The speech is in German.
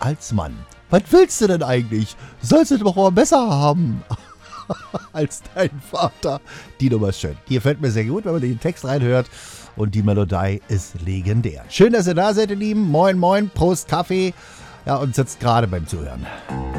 als Mann. Was willst du denn eigentlich? Sollst du doch mal besser haben als dein Vater. Die Nummer ist schön. Die gefällt mir sehr gut, wenn man den Text reinhört. Und die Melodie ist legendär. Schön, dass ihr da seid, ihr Lieben. Moin, moin, Prost, Kaffee. Ja, und sitzt gerade beim Zuhören.